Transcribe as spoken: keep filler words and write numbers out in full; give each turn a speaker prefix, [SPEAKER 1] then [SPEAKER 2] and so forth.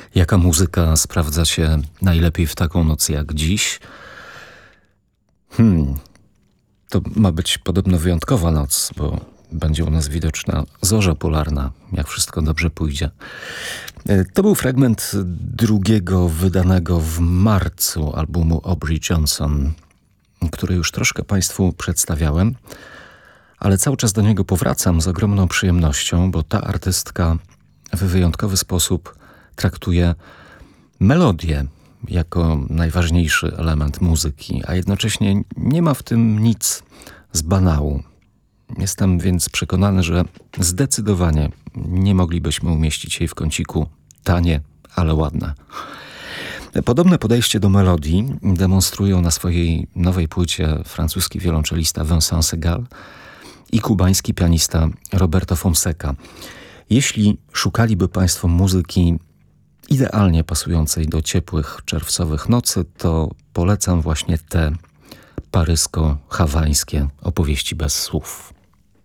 [SPEAKER 1] Jaka muzyka sprawdza się najlepiej w taką noc jak dziś? Hmm, to ma być podobno wyjątkowa noc, bo będzie u nas widoczna zorza polarna, jak wszystko dobrze pójdzie. To był fragment drugiego wydanego w marcu albumu Aubrey Johnson, który już troszkę Państwu przedstawiałem, ale cały czas do niego powracam z ogromną przyjemnością, bo ta artystka w wyjątkowy sposób traktuje melodię jako najważniejszy element muzyki, a jednocześnie nie ma w tym nic z banału. Jestem więc przekonany, że zdecydowanie nie moglibyśmy umieścić jej w kąciku tanie, ale ładne. Podobne podejście do melodii demonstrują na swojej nowej płycie francuski wiolonczelista Vincent Segal i kubański pianista Roberto Fonseca. Jeśli szukaliby Państwo muzyki idealnie pasującej do ciepłych czerwcowych nocy, to polecam właśnie te parysko-hawańskie opowieści bez słów.